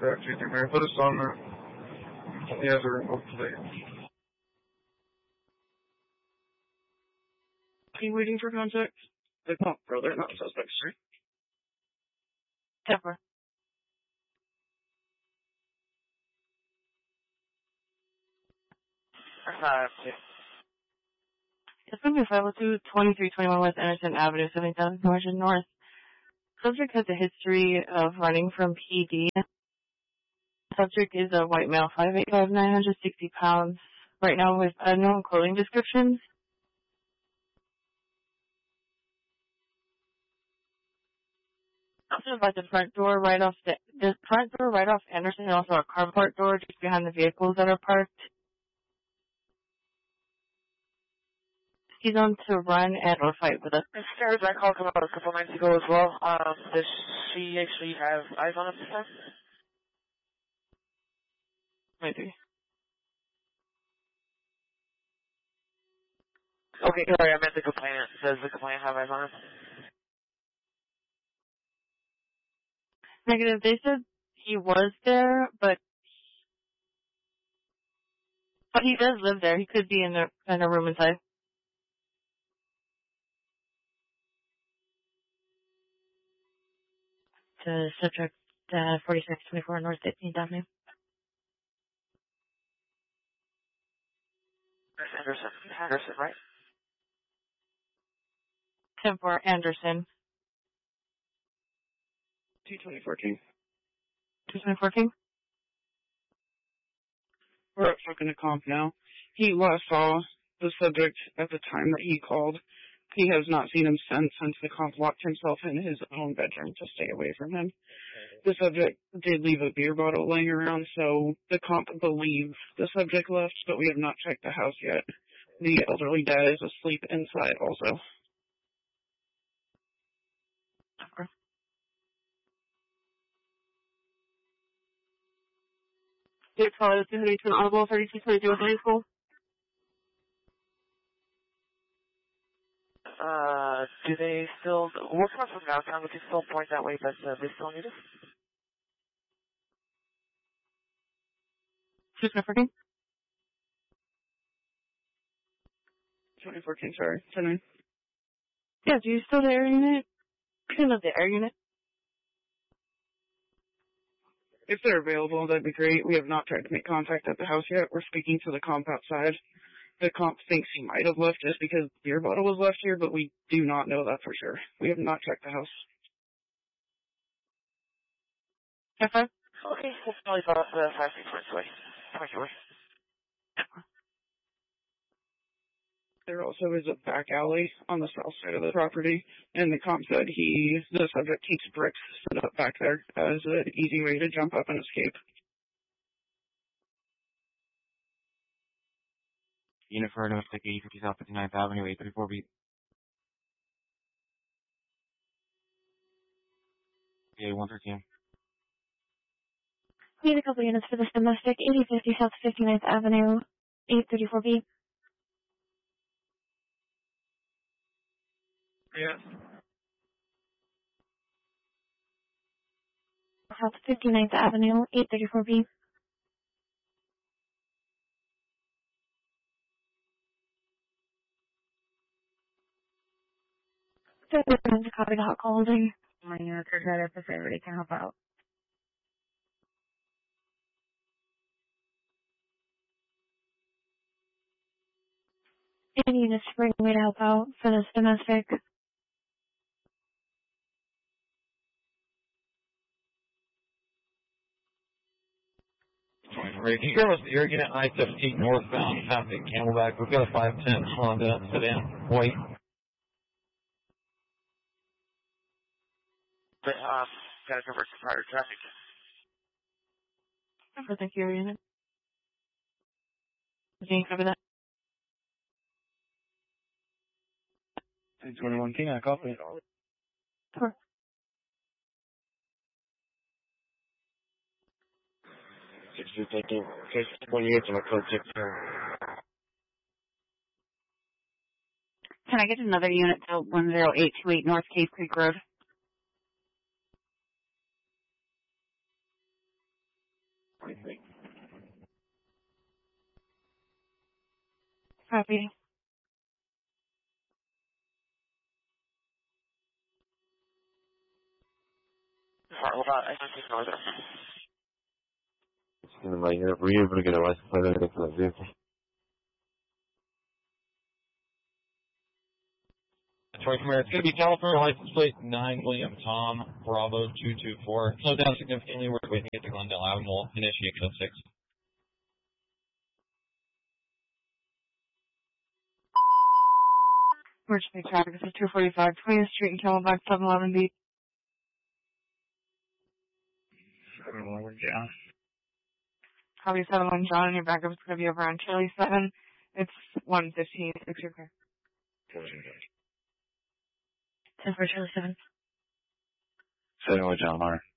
correct. You may put us on the other plate. Are you waiting for contact? They're not, bro. They're not suspects, right? Temper. It's going to be 502-2321 West Anderson Avenue, 70,000 Commercial North. Subject has a history of running from PD. Subject is a white male, 5'8", 960 pounds. Right now with unknown clothing descriptions. Also by the front door right off Anderson, and also a carport door just behind the vehicles that are parked. He's on to run and or fight with us. Sarah, I called him a couple nights ago as well. Does she actually have eyes on him this time? Maybe. Okay, sorry, I meant the complainant. Does the complainant have eyes on him? Negative. They said he was there, but he does live there. He could be in a room inside. To subject 4624 North 15th Avenue. That's Anderson, right? 10-4 Anderson. 224 King. 224 King? We're at fucking a comp now. He last saw the subject at the time that he called. He has not seen him since the comp locked himself in his own bedroom to stay away from him. The subject did leave a beer bottle laying around, so the comp believes the subject left, but we have not checked the house yet. The elderly dad is asleep inside also. Okay. They call it to an audible 3222 with high school. Do they still, we're coming from downtown, we can still point that way, but they still need us? 224 King? 24 King, sorry. 10-9. Yeah, do you still the air unit? Kind of the air unit. If they're available, that'd be great. We have not tried to make contact at the house yet. We're speaking to the comp outside. The comp thinks he might have left just because the beer bottle was left here, but we do not know that for sure. We have not checked the house. Okay. Okay, we'll probably follow up the 561 way. Thank you. There also is a back alley on the south side of the property, and the comp said the subject keeps bricks set up back there as an easy way to jump up and escape. Unit for domestic 8050 South 59th Avenue, 834 B. Yeah, 113. We have a couple units for this domestic, 8050 South 59th Avenue, 834B. Yes. South 59th Avenue, 834B. To copy the hot call holding. My units are good if the facility can help out. Any units bring me to help out for this domestic? Right, can you grab us the air unit I-15 northbound, traffic, Camelback? We've got a 510 Honda sedan, white. Gotta convert to prior traffic. Thank you, air unit. Can you cover that? 21 King, I copy. Sure. Taking case 28 on a code 6. Can I get another unit to 10828 North Cave Creek Road? 23. Copy. What about I-15 North? Were you able to get a license plate or anything for that vehicle? Detroit Camaro. It's going to be California license plate 9 William Tom Bravo 224. Slow down significantly. We're waiting to get to Glendale Avenue. We'll initiate code 6. Emergency traffic. This is 245 20th Street in Camelback, 711B. 711 John. Copy 71 John, and your backup is going to be over on Charlie 7. It's 115. Fix your car. 10 for Charlie 7. 7 with John Lamar.